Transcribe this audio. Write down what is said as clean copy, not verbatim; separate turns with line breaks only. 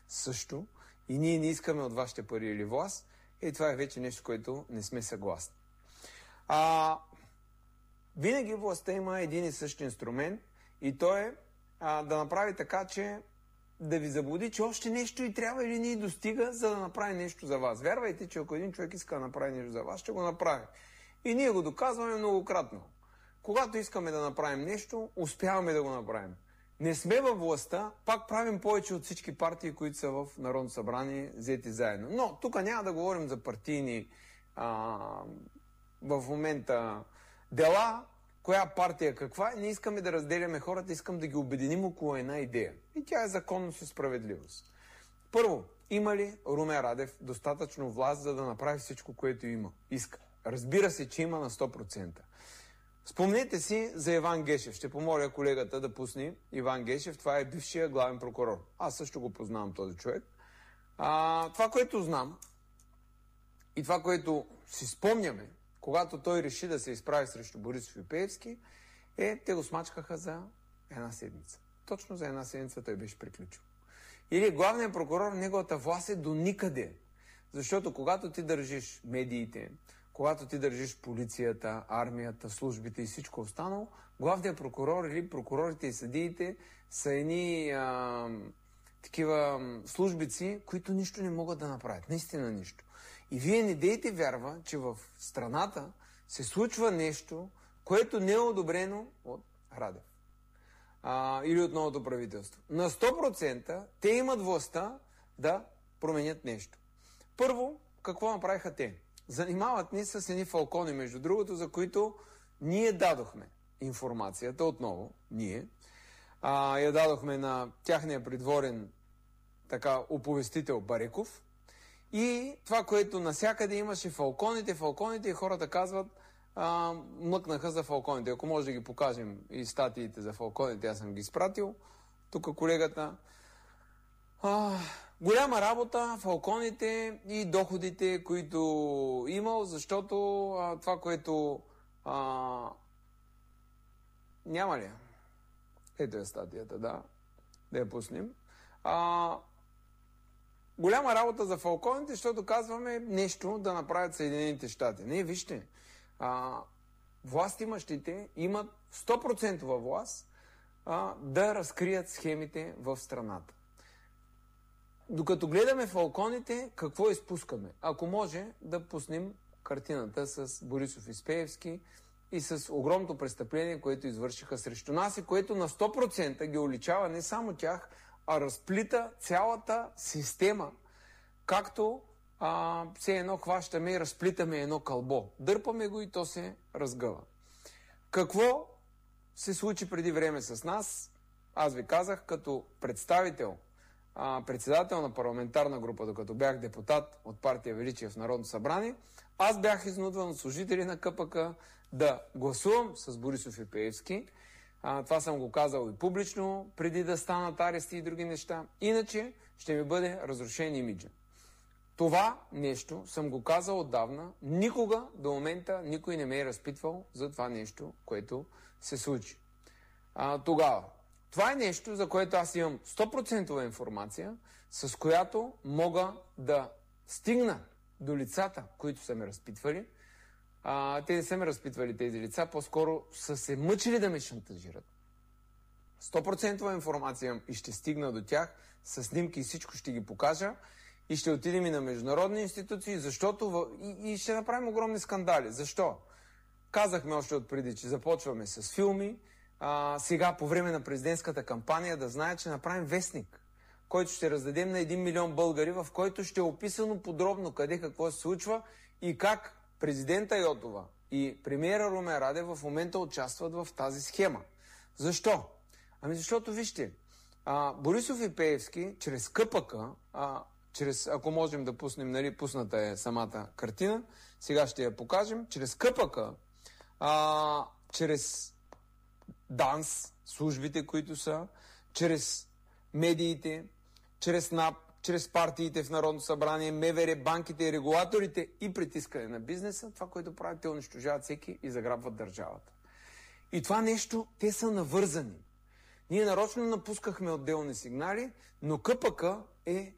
също и ние не искаме от вашите пари или власт, това е вече нещо, което не сме съгласни. Винаги властта има един и същ инструмент и то е да направи така, че да ви заблуди, че още нещо и трябва или не достига, за да направи нещо за вас. Вярвайте, че ако един човек иска да направи нещо за вас, ще го направи. И ние го доказваме многократно. Когато искаме да направим нещо, успяваме да го направим. Не сме във властта, пак правим повече от всички партии, които са в Народното събрание, взети заедно. Но тук няма да говорим за партийни в момента дела, коя партия каква. Не искаме да разделяме хората, искам да ги обединим около една идея. И тя е законност и справедливост. Първо, има ли Румен Радев достатъчно власт, за да направи всичко, което иска? Разбира се, че има на 100%. Спомнете си за Иван Гешев. Ще помоля колегата да пусне Иван Гешев. Това е бившия главен прокурор. Аз също го познавам този човек. Това, което знам и това, което си спомняме, когато той реши да се изправи срещу Борисов и Пеевски, те го смачкаха за една седмица. Точно за една седмица той беше приключил. Или главният прокурор, неговата власт е до никъде. Защото когато ти държиш медиите, когато ти държиш полицията, армията, службите и всичко останало, главният прокурор или прокурорите и съдиите са едни такива службици, които нищо не могат да направят. Наистина нищо. И вие не дейте вярва, че в страната се случва нещо, което не е одобрено от Радев. Или от новото правителство. На 100% те имат властта да променят нещо. Първо, какво направиха те? Занимават ни с едни фалкони, между другото, за които ние дадохме информацията отново. Ние. Я дадохме на тяхния придворен оповестител Бареков. И това, което насякъде имаше фалконите и хората казват, млъкнаха за фалконите. Ако може да ги покажем и статиите за фалконите, аз съм ги изпратил. Тук колегата. Голяма работа, фалконите и доходите, които имал, защото това, което няма ли? Ето е статията, да я пуснем. Голяма работа за фалконите, защото казваме нещо да направят Съединените щати. Не, вижте, властимащите имат 100% власт да разкрият схемите в страната. Докато гледаме фалконите, какво изпускаме? Ако може да пуснем картината с Борисов и Пеевски и с огромното престъпление, което извършиха срещу нас и което на 100% ги уличава не само тях, а разплита цялата система, както все едно хващаме и разплитаме едно кълбо. Дърпаме го и то се разгъва. Какво се случи преди време с нас? Аз ви казах, като председател на парламентарна група, докато бях депутат от партия Величие в Народното събрание, аз бях изнудван от служители на КПК да гласувам с Борисов и Пеевски. Това съм го казал и публично, преди да станат арести и други неща. Иначе ще ми бъде разрушен имиджа. Това нещо съм го казал отдавна. Никога до момента никой не ме е разпитвал за това нещо, което се случи. Тогава. Това е нещо, за което аз имам 100% информация, с която мога да стигна до лицата, които са ме разпитвали. Те не са ме разпитвали тези лица, по-скоро са се мъчили да ме шантажират. 100% информация имам и ще стигна до тях, с снимки и всичко ще ги покажа и ще отидем и на международни институции, защото и ще направим огромни скандали. Защо? Казахме още отпреди, че започваме с филми, сега по време на президентската кампания да знаят, че направим вестник, който ще раздадем на 1 милион българи, в който ще е описано подробно къде какво се случва и как президента Йотова и премиера Румен Радев в момента участват в тази схема. Защо? Защото вижте, Борисов и Пеевски чрез КПК, ако можем да пуснем, пусната е самата картина, сега ще я покажем, чрез КПК, чрез ДАНС, службите, които са, чрез медиите, чрез НАП, чрез партиите в Народното събрание, МВР, банките и регулаторите и притискане на бизнеса, това, което правят, те унищожават всеки и заграбват държавата. И това нещо, те са навързани. Ние нарочно напускахме отделни сигнали, но КПК е